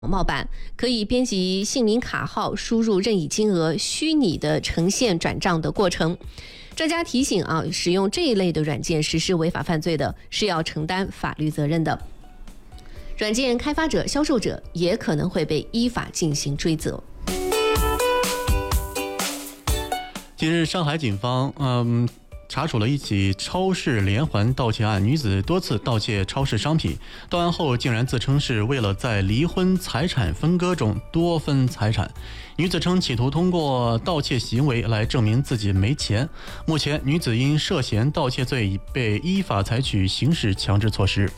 冒版，可以编辑姓名卡号，输入任意金额，虚拟的呈现转账的过程。专家提醒使用这一类的软件实施违法犯罪的，是要承担法律责任的。软件开发者、销售者也可能会被依法进行追责。 近日，上海警方查处了一起超市连环盗窃案，女子多次盗窃超市商品，到案后竟然自称是为了在离婚财产分割中多分财产。女子称企图通过盗窃行为来证明自己没钱。目前，女子因涉嫌盗窃罪已被依法采取刑事强制措施。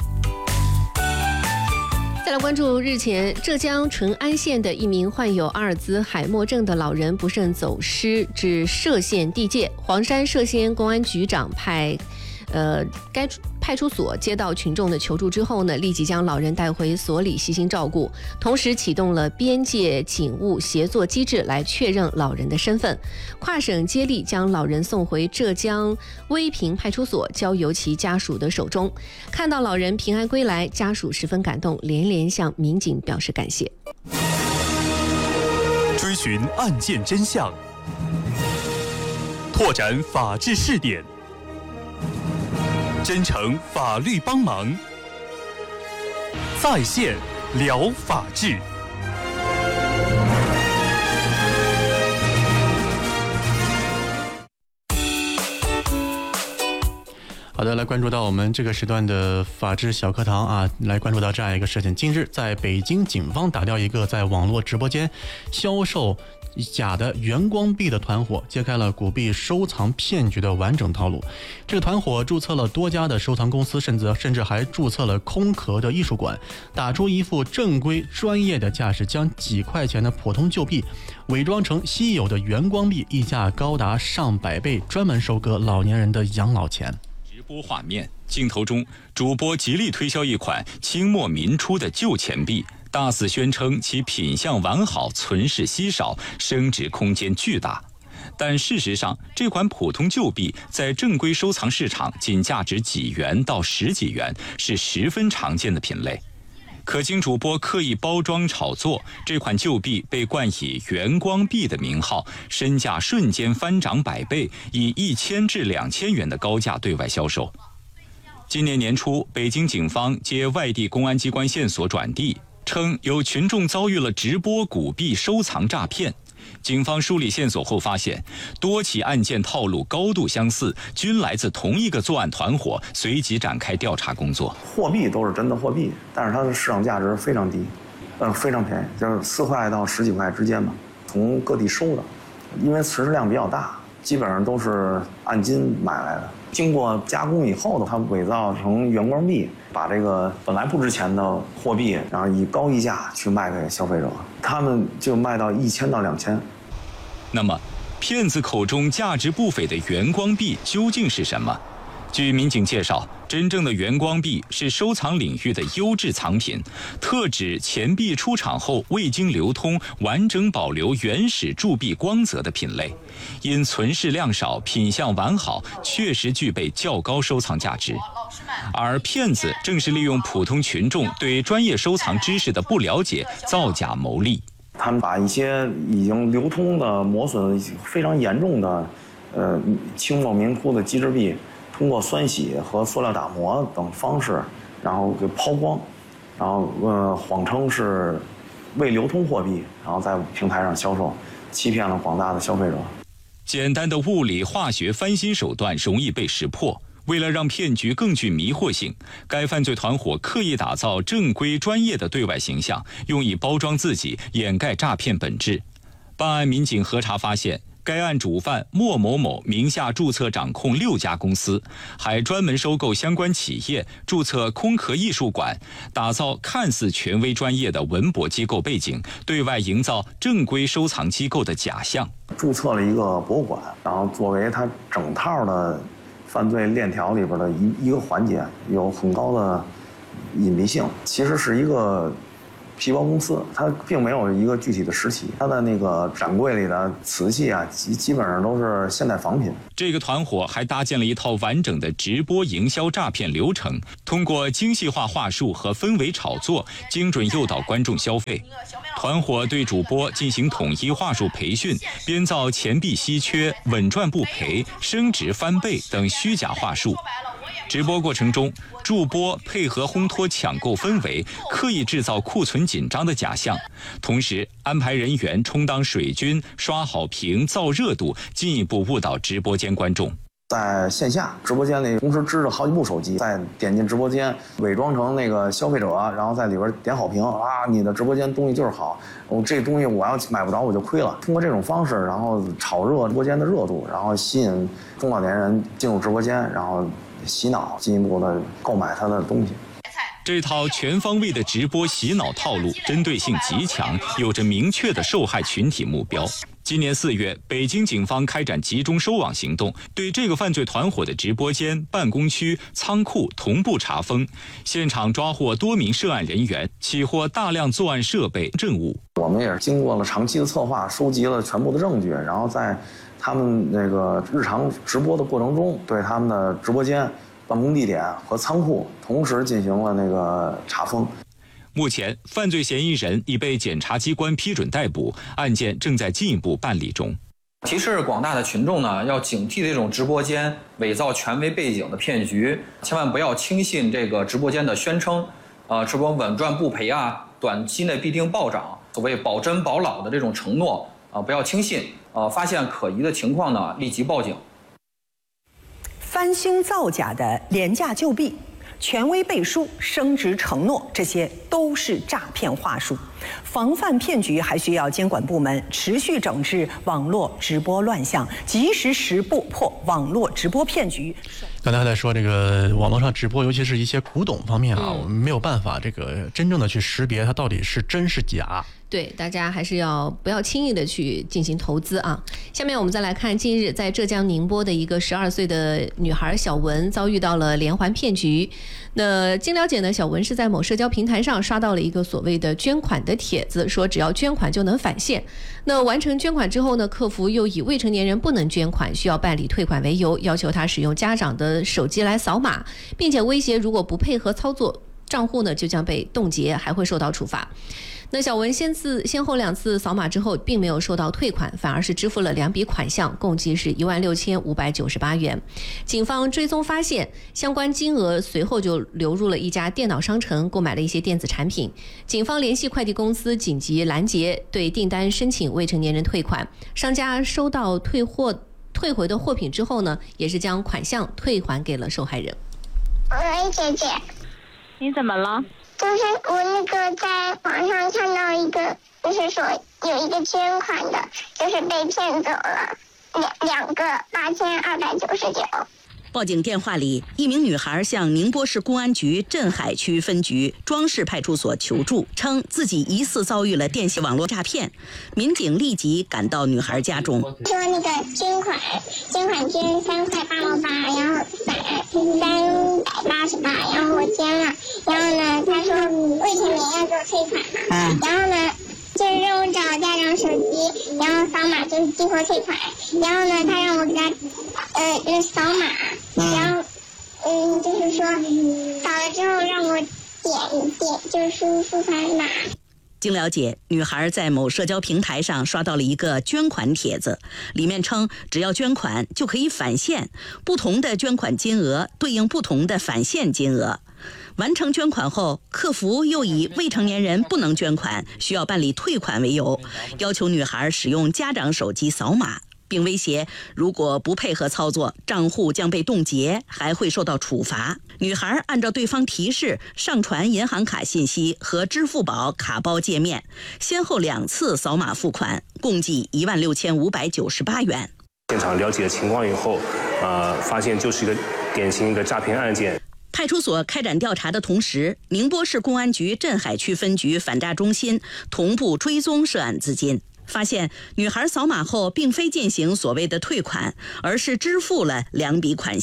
再来关注日前浙江淳安县的一名患有阿尔兹海默症的老人不慎走失至歙县地界，黄山歙县公安局长该派出所接到群众的求助之后呢，立即将老人带回所里细心照顾，同时启动了边界警务协作机制来确认老人的身份。跨省接力将老人送回浙江威平派出所，交由其家属的手中。看到老人平安归来，家属十分感动，连连向民警表示感谢。 追寻案件真相，拓展法治视点，真诚法律帮忙，在线聊法治。 好的，来关注到我们这个时段的法治小课堂来关注到这样一个事情。近日，在北京警方打掉一个在网络直播间销售假的原光币的团伙，揭开了古币收藏骗局的完整套路。这个团伙注册了多家的收藏公司，甚至还注册了空壳的艺术馆，打出一副正规专业的架势，将几块钱的普通旧币伪装成稀有的原光币，溢价高达上百倍，专门收割老年人的养老钱。 直播画面镜头中，主播极力推销一款清末民初的旧钱币，大肆宣称其品相完好，存世稀少，升值空间巨大。但事实上，这款普通旧币在正规收藏市场仅价值几元到10几元，是十分常见的品类。可经主播刻意包装炒作，这款旧币被冠以原光币的名号，身价瞬间翻涨100倍，以1000至2000元的高价对外销售。今年年初，北京警方接外地公安机关线索转递，称有群众遭遇了直播古币收藏诈骗。警方梳理线索后发现，多起案件套路高度相似，均来自同一个作案团伙，随即展开调查工作。 货币都是真的货币，但是它的市场价值非常低，非常便宜，就是4块到10几块之间吧，从各地收的，因为持质量比较大，基本上都是按斤买来的。经过加工以后的，它伪造成原光币，把这个本来不值钱的货币，然后以高溢价去卖给消费者，他们就卖到1000到2000。 那么，骗子口中价值不菲的原光币究竟是什么？据民警介绍，真正的原光币是收藏领域的优质藏品，特指钱币出厂后未经流通，完整保留原始铸币光泽的品类。因存世量少，品相完好，确实具备较高收藏价值。而骗子正是利用普通群众对专业收藏知识的不了解，造假牟利。 他们把一些已经流通的磨损非常严重的清末民初的机制币，通过酸洗和塑料打磨等方式，然后给抛光，然后谎称是未流通货币，然后在平台上销售，欺骗了广大的消费者。 简单的物理化学翻新手段容易被识破，为了让骗局更具迷惑性，该犯罪团伙刻意打造正规专业的对外形象，用以包装自己，掩盖诈骗本质。办案民警核查发现，该案主犯莫某某名下注册掌控6家公司，还专门收购相关企业，注册空壳艺术馆，打造看似权威专业的文博机构背景，对外营造正规收藏机构的假象。 注册了一个博物馆，然后作为它整套的犯罪链条里边的一个环节，有很高的隐蔽性，其实是一个皮包公司，它并没有一个具体的实体，它的那个展柜里的瓷器啊，基本上都是现代仿品。 这个团伙还搭建了一套完整的直播营销诈骗流程，通过精细化话术和氛围炒作，精准诱导观众消费。团伙对主播进行统一话术培训，编造钱币稀缺、稳赚不赔、升值翻倍等虚假话术。直播过程中，助播配合烘托抢购氛围，刻意制造库存紧张的假象，同时安排人员充当水军，刷好评、造热度，进一步误导直播间观众。 在线下直播间里同时支着好几部手机，再点进直播间，伪装成那个消费者，然后在里边点好评啊，你的直播间东西就是好，这东西我要买不着我就亏了。通过这种方式，然后炒热直播间的热度，然后吸引中老年人进入直播间，然后洗脑，进一步的购买他的东西。 这套全方位的直播洗脑套路针对性极强，有着明确的受害群体目标。今年4月，北京警方开展集中收网行动，对这个犯罪团伙的直播间、办公区、仓库同步查封，现场抓获多名涉案人员，起获大量作案设备、证物。 我们也是经过了长期的策划，收集了全部的证据，然后在他们那个日常直播的过程中，对他们的直播间、办公地点和仓库同时进行了那个查封。 目前，犯罪嫌疑人已被检察机关批准逮捕，案件正在进一步办理中。 提示广大的群众呢，要警惕这种直播间伪造权威背景的骗局，千万不要轻信这个直播间的宣称，直播稳赚不赔啊，短期内必定暴涨，所谓保真保老的这种承诺啊，不要轻信。发现可疑的情况呢，立即报警。 翻新造假的廉价旧币、权威背书、升值承诺，这些都是诈骗话术。防范骗局，还需要监管部门持续整治网络直播乱象，及时识破网络直播骗局。 刚才还在说这个网络上直播，尤其是一些古董方面啊，我们没有办法这个真正的去识别它到底是真是假。 对，大家还是不要轻易的去进行投资啊。下面我们再来看，近日在浙江宁波的一个12岁的女孩小文遭遇到了连环骗局。那经了解呢，小文是在某社交平台上刷到了一个所谓的捐款的帖子，说只要捐款就能返现。那完成捐款之后呢，客服又以未成年人不能捐款，需要办理退款为由，要求他使用家长的手机来扫码，并且威胁如果不配合操作，账户呢就将被冻结，还会受到处罚。那小文先后2次扫码之后，并没有收到退款，反而是支付了2笔款项，共计是16598元。警方追踪发现，相关金额随后就流入了一家电脑商城，购买了一些电子产品。警方联系快递公司紧急拦截，对订单申请未成年人退款。商家收到退回的货品之后呢，也是将款项退还给了受害人。 喂，姐姐， 你怎么了？ 就是我那个在网上看到一个，就是说有一个捐款的，就是被骗走了两个8299。 报警电话里，一名女孩向宁波市公安局镇海区分局庄市派出所求助，称自己疑似遭遇了电信网络诈骗。民警立即赶到女孩家中， 说那个捐款捐3块8毛8，然后388，然后我捐了，然后呢，他说未成年要给我退款嘛，然后呢，就是让我找家长手机，然后扫码就是激活退款，然后呢，他让我给他扫码，然后就是说扫了之后让我点就是输入付款码。 经了解，女孩在某社交平台上刷到了一个捐款帖子，里面称只要捐款就可以返现，不同的捐款金额对应不同的返现金额。完成捐款后，客服又以未成年人不能捐款，需要办理退款为由，要求女孩使用家长手机扫码，并威胁如果不配合操作，账户将被冻结，还会受到处罚。女孩按照对方提示上传银行卡信息和支付宝卡包界面，先后2次扫码付款，共计16598元。 现场了解情况以后，发现就是一个典型的诈骗案件。 派出所开展调查的同时，宁波市公安局镇海区分局反诈中心同步追踪涉案资金，发现女孩扫码后并非进行所谓的退款，而是支付了2笔款项。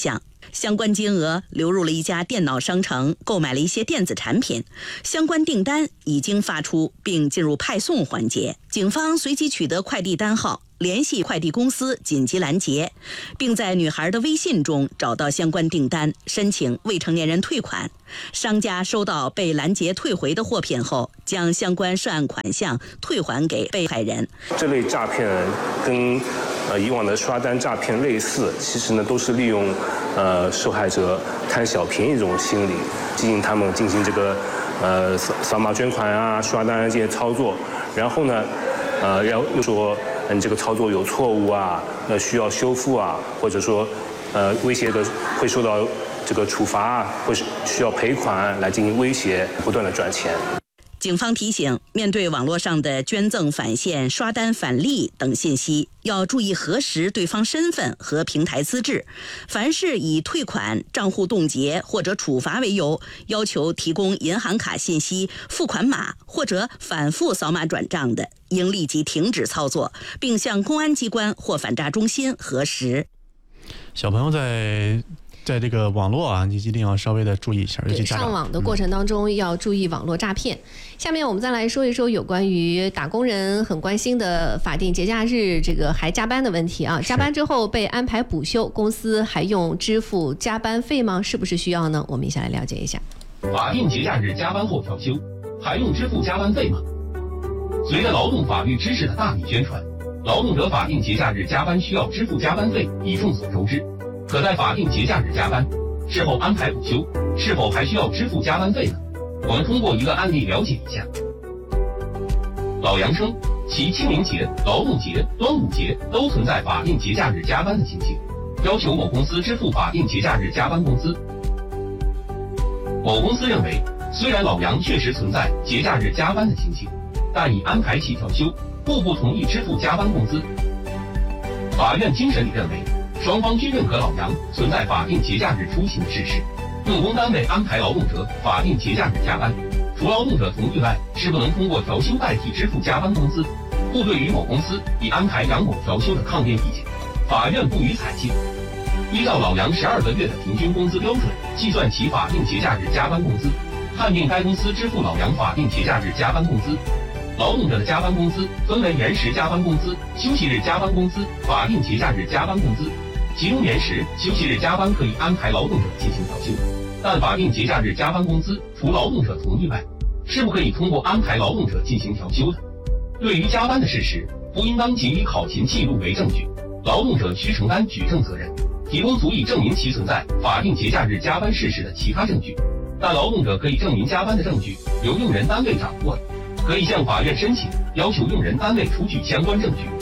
相关金额流入了一家电脑商城，购买了一些电子产品，相关订单已经发出并进入派送环节。警方随即取得快递单号，联系快递公司紧急拦截，并在女孩的微信中找到相关订单，申请未成年人退款。商家收到被拦截退回的货品后，将相关涉案款项退还给被害人。 这类诈骗跟以往的刷单诈骗类似，其实呢都是利用受害者贪小便宜这种心理，吸引他们进行这个扫码捐款啊、刷单这些操作，然后呢又说你这个操作有错误啊，需要修复啊，或者说威胁的会受到这个处罚啊，会需要赔款来进行威胁，不断的赚钱。 警方提醒，面对网络上的捐赠返现、刷单返利等信息，要注意核实对方身份和平台资质。凡是以退款、账户冻结或者处罚为由，要求提供银行卡信息、付款码或者反复扫码转账的，应立即停止操作，并向公安机关或反诈中心核实。 小朋友在这个网络啊，你一定要稍微的注意一下，尤其上网的过程当中要注意网络诈骗。下面我们再来说一说有关于打工人很关心的法定节假日这个还加班的问题啊。加班之后被安排补休，公司还用支付加班费吗？是不是需要呢？我们一起来了解一下。 法定节假日加班后调休，还用支付加班费吗？随着劳动法律知识的大力宣传，劳动者法定节假日加班需要支付加班费已众所周知。可在法定节假日加班，事后安排补休，是否还需要支付加班费呢？我们通过一个案例了解一下。老杨称，其清明节、劳动节、端午节都存在法定节假日加班的情形，要求某公司支付法定节假日加班工资。某公司认为，虽然老杨确实存在节假日加班的情形，但已安排其调休，故不同意支付加班工资。法院经审理认为，双方均认可老杨存在法定节假日出勤的事实，用工单位安排劳动者法定节假日加班，除劳动者同意外，是不能通过调休代替支付加班工资。故对于某公司已安排杨某调休的抗辩意见，法院不予采信。依照老杨12个月的平均工资标准计算其法定节假日加班工资，判定该公司支付老杨法定节假日加班工资。劳动者的加班工资分为原时加班工资、休息日加班工资、法定节假日加班工资。其中原时、休息日加班可以安排劳动者进行调休，但法定节假日加班工资除劳动者同意外，是不可以通过安排劳动者进行调休的。对于加班的事实，不应当仅以考勤记录为证据，劳动者需承担举证责任，提供足以证明其存在法定节假日加班事实的其他证据。但劳动者可以证明加班的证据由用人单位掌握的，可以向法院申请，要求用人单位出具相关证据。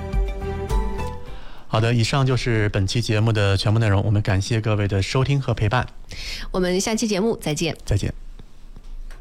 好的，以上就是本期节目的全部内容，我们感谢各位的收听和陪伴， 我们下期节目再见。 再见。